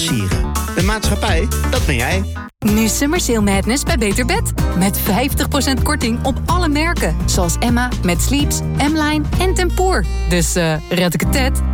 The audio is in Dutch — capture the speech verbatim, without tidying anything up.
Sieren. De maatschappij, dat ben jij. Nu Summer Sale Madness bij Beter Bed. Met vijftig procent korting op alle merken. Zoals Emma, Met Sleeps, M-Line en Tempoor. Dus uh, red ik het, Ted.